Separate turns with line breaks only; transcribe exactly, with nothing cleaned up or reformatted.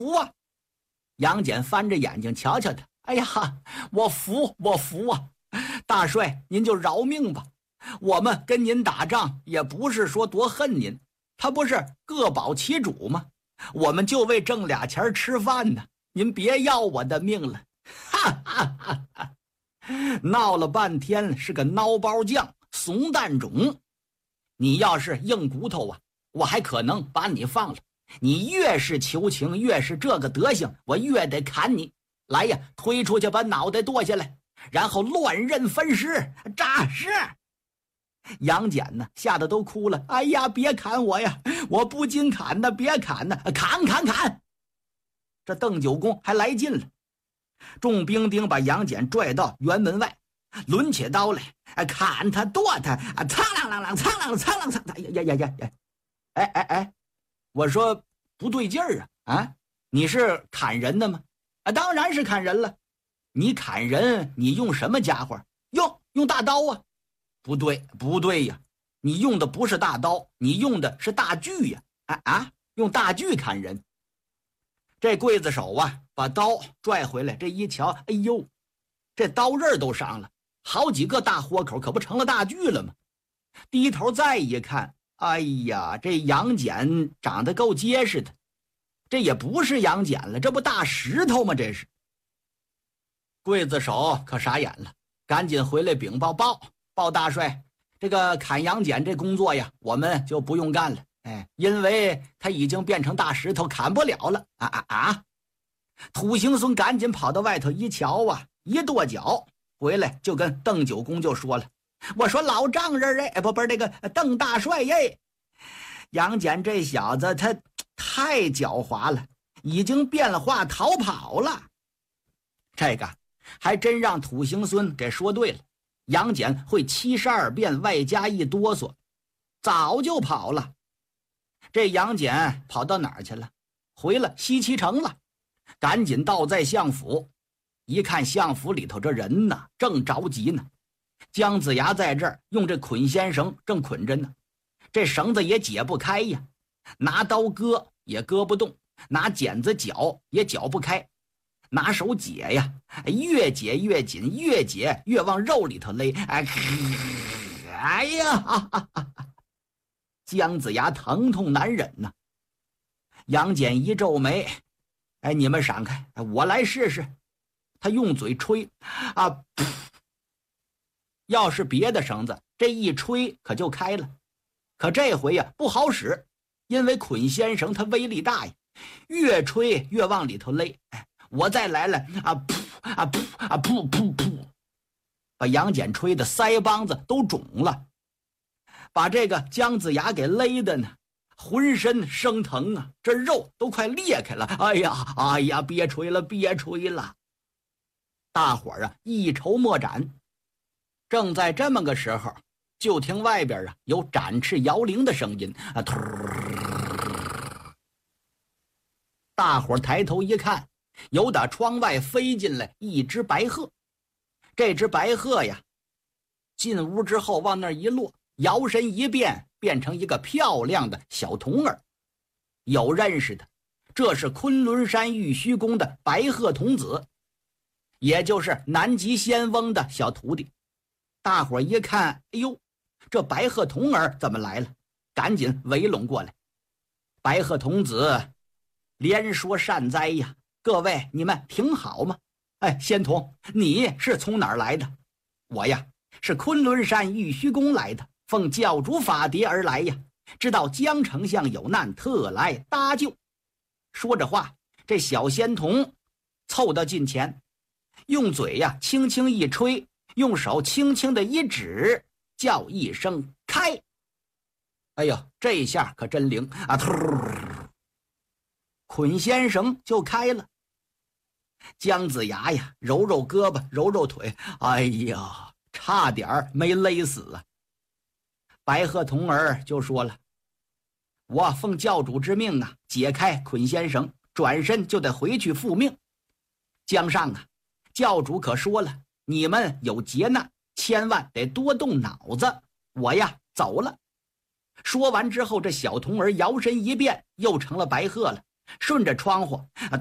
服啊！杨戬翻着眼睛瞧瞧他，哎呀，我服，我服啊！大帅，您就饶命吧，我们跟您打仗也不是说多恨您，他不是各保其主吗？我们就为挣俩钱吃饭呢，您别要我的命了！哈哈哈哈！闹了半天是个孬包酱，怂蛋种。你要是硬骨头啊，我还可能把你放了。你越是求情，越是这个德行，我越得砍你。来呀，推出去把脑袋剁下来，然后乱刃分尸，诈尸。杨戬呢，吓得都哭了。哎呀，别砍我呀，我不禁砍呐，别砍呐，砍砍砍！这邓九公还来劲了，众兵丁把杨戬拽到辕门外，抡起刀来，砍他剁他，苍啷啷啷，苍啷苍啷苍啷，呀呀呀呀！哎哎哎，我说不对劲儿啊！啊，你是砍人的吗？啊，当然是砍人了。你砍人，你用什么家伙？用用大刀啊？不对，不对呀！你用的不是大刀，你用的是大锯呀！啊啊，用大锯砍人。这刽子手啊，把刀拽回来，这一瞧，哎呦，这刀刃都伤了，好几个大豁口，可不成了大锯了吗？低头再一看，哎呀，这杨戬长得够结实的，这也不是杨戬了，这不大石头吗？这是。刽子手可傻眼了，赶紧回来禀报报报大帅，这个砍杨戬这工作呀，我们就不用干了。哎，因为他已经变成大石头，砍不了了。啊啊啊！土行孙赶紧跑到外头一瞧啊，一跺脚回来就跟邓九公就说了：“我说老丈人哎，不不是那个邓大帅耶，杨戬这小子他太狡猾了，已经变了话逃跑了。”这个还真让土行孙给说对了，杨戬会七十二变，外加一哆嗦，早就跑了。这杨戬跑到哪儿去了？回了西岐城了。赶紧到在相府，一看相府里头这人呢，正着急呢。姜子牙在这儿用这捆仙绳正捆着呢，这绳子也解不开呀，拿刀割也割不动，拿剪子绞也绞不开，拿手解呀，越解越紧，越解越往肉里头勒。哎，哎呀！哈哈哈哈，姜子牙疼痛难忍呐。杨戬一皱眉，哎，你们闪开，我来试试。他用嘴吹啊，要是别的绳子，这一吹可就开了。可这回呀不好使，因为捆仙绳它威力大呀，越吹越往里头勒。哎，我再来了啊，噗啊噗啊噗噗噗，把杨戬吹的腮帮子都肿了，把这个姜子牙给勒的呢，浑身生疼啊，这肉都快裂开了。哎呀，哎呀，别吹了，别吹了！大伙儿啊，一筹莫展。正在这么个时候，就听外边啊有展翅摇铃的声音啊，突！大伙儿抬头一看，有打窗外飞进来一只白鹤。这只白鹤呀，进屋之后往那儿一落，摇身一变，变成一个漂亮的小童儿。有认识的，这是昆仑山玉虚宫的白鹤童子，也就是南极仙翁的小徒弟。大伙一看，哎呦，这白鹤童儿怎么来了？赶紧围拢过来。白鹤童子连说善哉呀，各位你们挺好吗？哎，仙童，你是从哪儿来的？我呀，是昆仑山玉虚宫来的，奉教主法牒而来呀，知道姜丞相有难，特来搭救。说着话，这小仙童凑到近前，用嘴呀轻轻一吹，用手轻轻的一指，叫一声开。哎呦，这下可真灵啊！突，捆仙绳就开了。姜子牙呀，揉揉胳膊，揉揉腿，哎呀，差点没勒死啊！白鹤童儿就说了：“我奉教主之命啊，解开捆仙绳，转身就得回去复命。姜上啊，教主可说了，你们有劫难，千万得多动脑子。我呀，走了。”说完之后，这小童儿摇身一变，又成了白鹤了， 顺着窗户